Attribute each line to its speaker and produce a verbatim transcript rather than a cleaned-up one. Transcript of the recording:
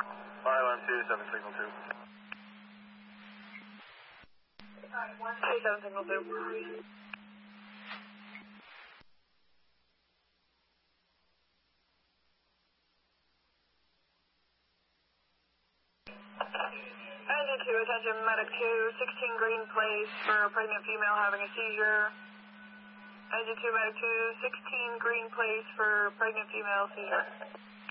Speaker 1: Fire alarm two, seven signal two.
Speaker 2: two, seven signal two. I D two, attention, medic two, sixteen Green Place for pregnant female having a seizure. I D two, medic two, sixteen Green Place for pregnant female seizure.